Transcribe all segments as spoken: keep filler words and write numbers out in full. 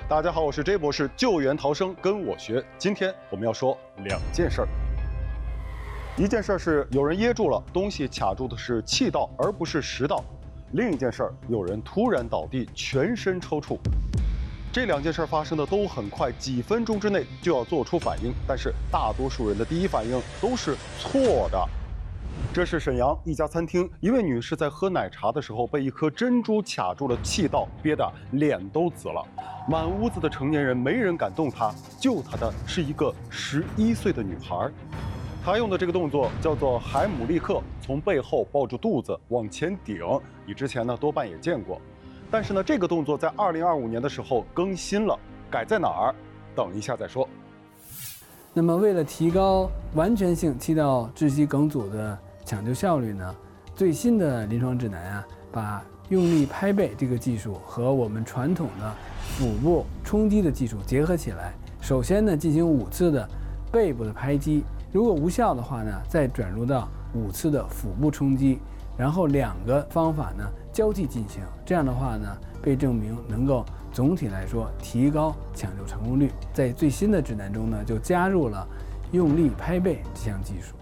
大家好，我是 J 博士，救援逃生跟我学。今天我们要说两件事儿。一件事儿是有人噎住了，东西卡住的是气道而不是食道；另一件事儿，有人突然倒地，全身抽搐。这两件事发生的都很快，几分钟之内就要做出反应，但是大多数人的第一反应都是错的。这是沈阳一家餐厅，一位女士在喝奶茶的时候被一颗珍珠卡住了气道，憋得脸都紫了。满屋子的成年人没人敢动她，救她的是一个十一岁的女孩。她用的这个动作叫做海姆立克，从背后抱住肚子往前顶，你之前呢多半也见过。但是呢，这个动作在二零二五年的时候更新了，改在哪儿？等一下再说。 那么，为了提高完全性气道窒息梗阻的抢救效率呢，最新的临床指南啊，把用力拍背这个技术和我们传统的腹部冲击的技术结合起来。首先呢，进行五次的背部的拍击，如果无效的话呢，再转入到五次的腹部冲击，然后两个方法呢交替进行。这样的话呢，被证明能够总体来说提高抢救成功率。在最新的指南中呢，就加入了用力拍背这项技术。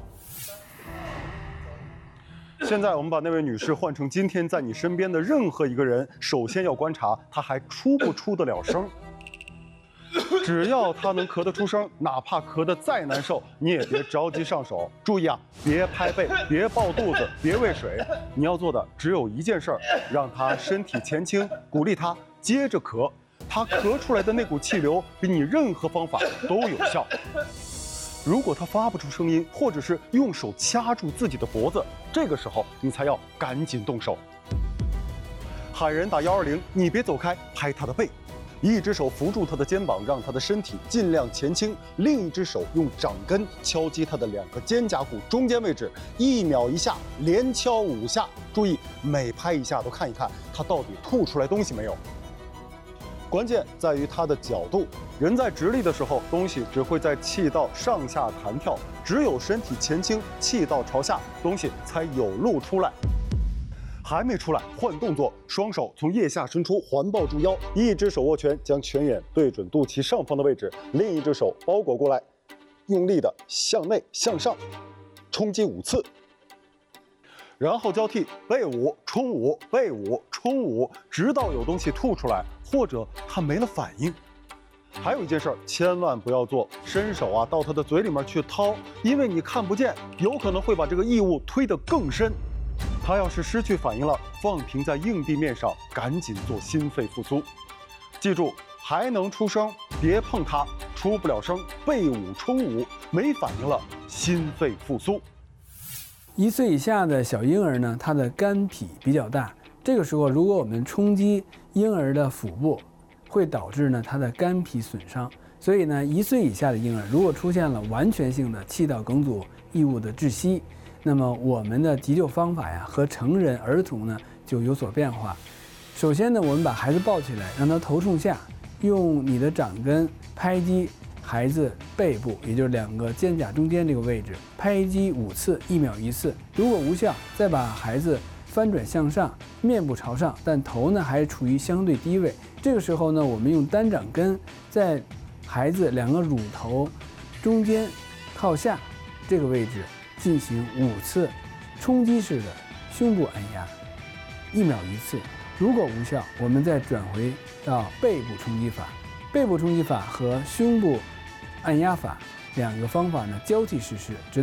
现在我们把那位女士换成今天在你身边的任何一个人，首先要观察她还出不出得了声。只要她能咳得出声，哪怕咳得再难受，你也别着急上手。注意啊，别拍背，别抱肚子，别喂水。你要做的只有一件事儿，让她身体前倾，鼓励她接着咳。她咳出来的那股气流比你任何方法都有效。如果他发不出声音，或者是用手掐住自己的脖子，这个时候你才要赶紧动手。喊人打一二零，你别走开，拍他的背，一只手扶住他的肩膀，让他的身体尽量前倾，另一只手用掌根敲击他的两个肩胛骨中间位置，一秒一下，连敲五下。注意每拍一下都看一看他到底吐出来东西没有。关键在于它的角度，人在直立的时候，东西只会在气道上下弹跳，只有身体前倾，气道朝下，东西才有路出来。还没出来，换动作，双手从腋下伸出，环抱住腰，一只手握拳，将拳眼对准肚脐上方的位置，另一只手包裹过来，用力的向内向上冲击五次。然后交替背五冲五背五冲五，直到有东西吐出来，或者他没了反应。还有一件事儿，千万不要做，伸手啊到他的嘴里面去掏，因为你看不见，有可能会把这个异物推得更深。他要是失去反应了，放平在硬地面上，赶紧做心肺复苏。记住，还能出声，别碰它；出不了声，背五冲五，没反应了，心肺复苏。 一岁以下的小婴儿呢，他的肝脾比较大，这个时候如果我们冲击婴儿的腹部，会导致呢他的肝脾损伤。所以呢，一岁以下的婴儿如果出现了完全性的气道梗阻异物的窒息，那么我们的急救方法呀和成人儿童呢就有所变化。首先呢，我们把孩子抱起来，让他头冲下，用你的掌根拍击孩子背部，也就是两个肩胛中间这个位置，拍击五次，一秒一次。如果无效，再把孩子翻转向上，面部朝上，但头呢还处于相对低位。这个时候呢，我们用单掌根在孩子两个乳头中间靠下这个位置进行五次冲击式的胸部按压，一秒一次。如果无效，我们再转回到背部冲击法。背部冲击法和胸部按压法两个方法呢交替实施，直到